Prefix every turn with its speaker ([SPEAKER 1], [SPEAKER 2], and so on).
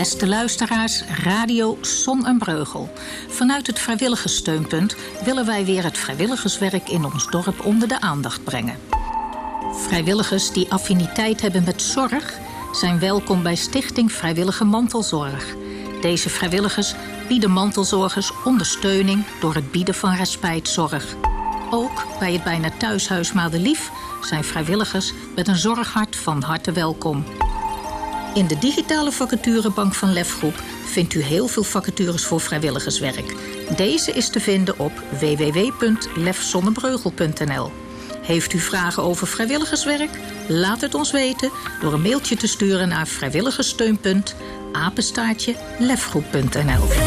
[SPEAKER 1] Beste luisteraars, Radio Zon en Breugel. Vanuit het vrijwilligerssteunpunt willen wij weer het vrijwilligerswerk in ons dorp onder de aandacht brengen. Vrijwilligers die affiniteit hebben met zorg zijn welkom bij Stichting Vrijwillige Mantelzorg. Deze vrijwilligers bieden mantelzorgers ondersteuning door het bieden van respijtzorg. Ook bij het bijna thuishuis Madelief zijn vrijwilligers met een zorghart van harte welkom. In de digitale vacaturebank van Lefgroep vindt u heel veel vacatures voor vrijwilligerswerk. Deze is te vinden op www.lefzonnebreugel.nl. Heeft u vragen over vrijwilligerswerk? Laat het ons weten door een mailtje te sturen naar vrijwilligerssteunpunt@lefgroep.nl.